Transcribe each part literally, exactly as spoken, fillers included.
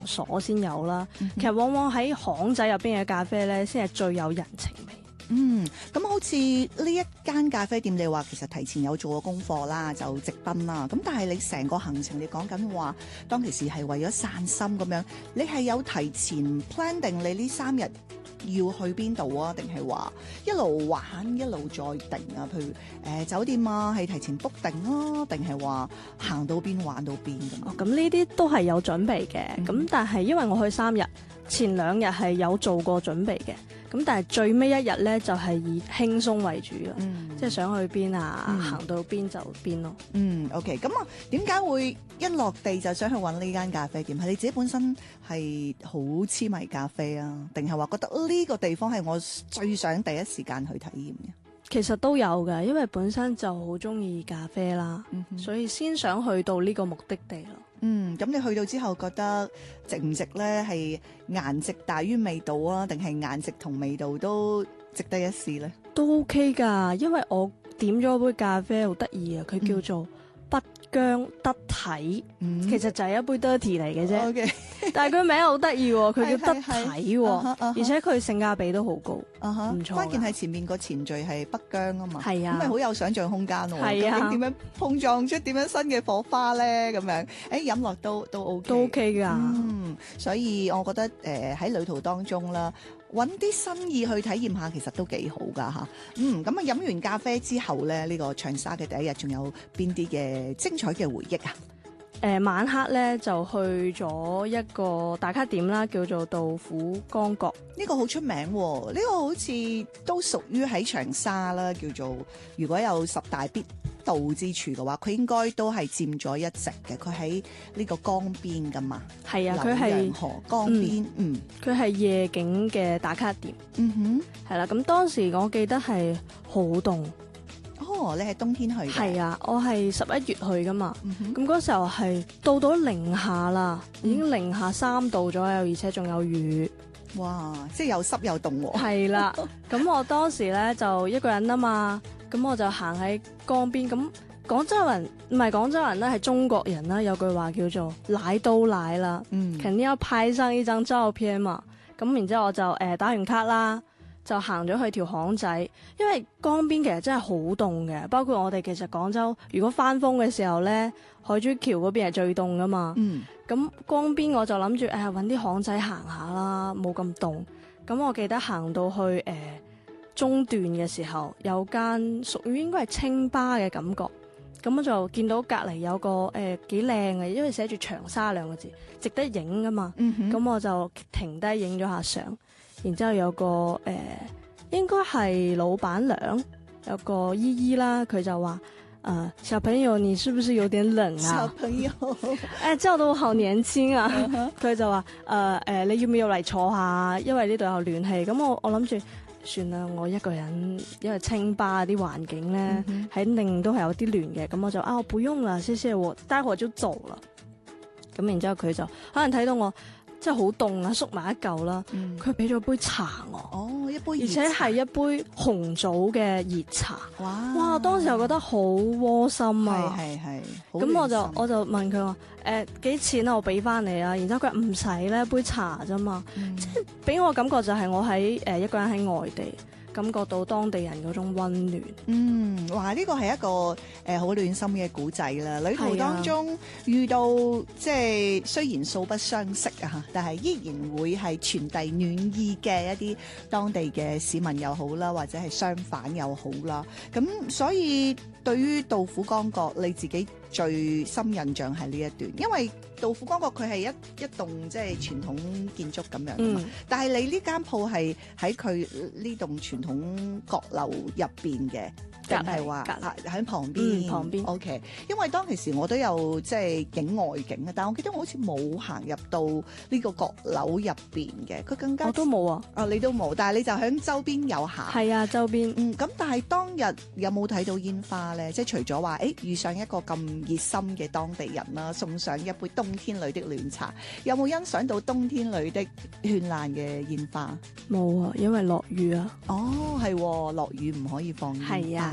所先有啦。 嗯、 其實往往喺巷仔入邊嘅咖啡咧，先係最有人情味。 嗯，咁好似呢一間咖啡店，你話其實提前有做過功課啦，就直奔啦。咁但係你成個行程，你講緊話當其時係為咗散心咁樣，你係有提前 plan 定你呢三日要去邊度啊？定係話一路玩一路再定啊？譬如誒、呃、酒店啊，係提前 book 定啊？定係話行到邊玩到邊咁？ 哦，咁呢啲都係有準備嘅。咁、嗯、但係因為我去三日，前兩日係有做過準備嘅。咁但係最尾一日咧，就係、是、以輕鬆為主咯，嗯、即係想去邊啊，嗯、行到邊就邊咯。 嗯 OK， 咁啊，點解會一落地就想去揾呢間咖啡店？係你自己本身係好痴迷咖啡啊，定係話覺得呢個地方係我最想第一時間去體驗嘅？ 其實都有嘅，因為本身就好中意咖啡啦，嗯、哼所以先想去到呢個目的地咯。 嗯，咁你去到之後覺得值唔值呢？係顏值大於味道啊，定係顏值同味道都值得一試呢？ 都 OK 㗎，因為我點咗杯咖啡好得意啊，佢叫做北薑得體，嗯、其實就係一杯 dirty 嚟嘅啫。Okay. 但係佢名好得意喎，佢叫得體喎，而且佢性價比都好高，唔、uh huh. 錯。關鍵係前面個前綴係北薑啊嘛， 係啊， 咁咪好有想像空間喎。 係啊， 究竟點樣碰撞出點樣新嘅火花咧？咁樣，誒飲落都都 OK， 都 OK 㗎。 嗯，所以我覺得誒喺、呃、旅途當中啦，揾啲新意去體驗下，其實都幾好㗎嚇。嗯，咁啊飲完咖啡之後咧，呢、呢個長沙嘅第一日仲有邊啲嘅精彩嘅回憶啊？ 誒、呃、晚黑咧就去咗一個打卡點啦，叫做杜甫江閣。 呢個好出名喎，呢、呢個好似都屬於喺長沙啦，叫做如果有十大必到之處嘅話，佢應該都係佔咗一席嘅。佢喺呢個江邊噶嘛， 係啊，佢係河江邊，嗯， 佢係、嗯、夜景嘅打卡點。嗯哼，係啦。咁當時我記得係好凍。 哦，你係冬天去嘅？ 係啊，我係十一月去噶嘛。咁嗰、嗯、哼時候係到到零下啦，嗯、已經零下三度左右，而且仲有雨。 哇！即係又濕又凍喎。 係啦，咁我當時咧就一個人啊嘛，咁我就行喺江邊。咁廣州人唔係廣州人咧，係中國人啦。有句話叫做來都來啦，嗯，肯定要拍上一張照片嘛。咁然之後我就誒、呃、打完卡啦。就行咗去條巷仔，因為江邊其實真係好凍嘅，包括我哋其實廣州，如果翻風嘅時候咧，海珠橋嗰邊係最凍噶嘛。嗯，咁江邊我就諗住誒搵啲巷仔行下啦，冇咁凍。咁我記得行到去誒、呃、中段嘅時候，有間屬於應該係清吧嘅感覺。咁我就見到隔離有個誒幾靚嘅，因為寫住長沙兩個字，值得影噶嘛。嗯哼，咁我就停低影咗下相。然之後有個誒、呃，應該係老闆娘，有個姨姨啦，佢就話：誒、呃，小朋友，你是不是有點冷啊？ 小朋友， 誒，叫到我好年輕啊！佢就話：誒、呃、誒、呃，你要唔要嚟坐下？因為呢度有暖氣。咁我我諗住算啦，我一個人，因為清吧啲環境咧，肯定、嗯、哼都係有啲暖嘅。咁我就啊，我不用啦，謝謝我，待會就走啦。咁然之後佢就可能睇到我。真係好凍啊，縮埋一嚿啦。佢俾咗杯茶我， 哦，一杯熱茶， 而且係一杯紅棗嘅熱茶。哇！哇！當時我覺得好窩心啊。係係係。咁我就我就問佢話：誒幾錢啊？我俾翻你啊。然之後佢話唔使咧，杯茶啫嘛。嗯、即係俾我感覺就係我喺誒、呃、一個人喺外地。感覺到當地人嗰種溫暖。嗯， 哇！呢個係一個誒好、呃、暖心嘅古仔啦。旅途當中遇到即係雖然素不相識啊，但係依然會係傳遞暖意嘅一啲當地嘅市民又好啦，或者係商販又好啦。咁所以對於杜甫江閣，你自己最深印象係呢一段，因為杜甫江閣佢係一一棟即係傳統建築咁樣噶嘛，嗯、但係你呢間鋪係喺佢呢棟傳統閣樓入邊嘅，定係話喺旁邊？嗯、旁邊 OK。因為當其時我都有即係影外景啊，但我記得我好似冇行入到呢個閣樓入邊嘅，佢更加我都冇啊。 啊，你都冇，但係你就喺周邊有行。 係啊，周邊。 嗯，咁但係當日有冇睇到煙花咧？即係除咗話誒遇上一個咁熱心嘅當地人啦，送上一杯冬天裏的暖茶，有冇欣賞到冬天裏的絢爛嘅煙花？ 冇啊，因為落雨啊。 哦，係，落雨唔可以放煙花。 係啊。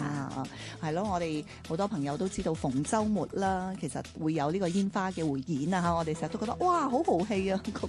啊，係咯，我哋好多朋友都知道逢週末啦，其實會有呢個煙花嘅匯演啊嚇，我哋成日都覺得哇好豪氣啊，個